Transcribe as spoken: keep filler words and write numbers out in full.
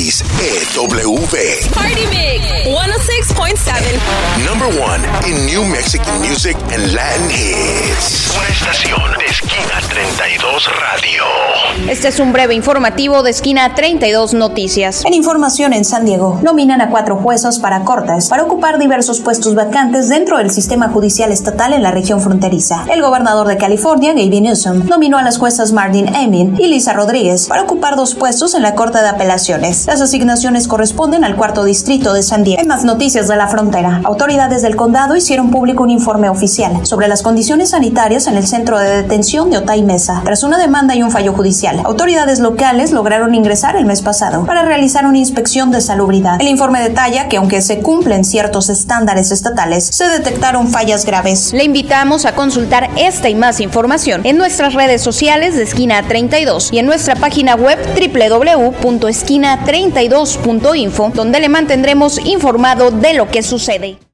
X E W. Party Mix one oh six point seven. Number one in New Mexican music and Latin hits. Una estación de Esquina treinta y dos Radio. Este es un breve informativo de Esquina treinta y dos Noticias. En información en San Diego, nominan a cuatro jueces para cortes para ocupar diversos puestos vacantes dentro del sistema judicial estatal en la región fronteriza. El gobernador de California, Gavin Newsom, nominó a las juezas Martin Emin y Lisa Rodríguez para ocupar dos puestos en la Corte de Apelaciones. Las asignaciones corresponden al cuarto distrito de San Diego. En más noticias de la frontera, autoridades del condado hicieron público un informe oficial sobre las condiciones sanitarias en el centro de detención de Otay Mesa, tras una demanda y un fallo judicial. Autoridades locales lograron ingresar el mes pasado para realizar una inspección de salubridad. El informe detalla que aunque se cumplen ciertos estándares estatales, se detectaron fallas graves. Le invitamos a consultar esta y más información en nuestras redes sociales de Esquina treinta y dos y en nuestra página web doble u doble u doble u punto esquina treinta y dos punto info, donde le mantendremos informado de lo que sucede.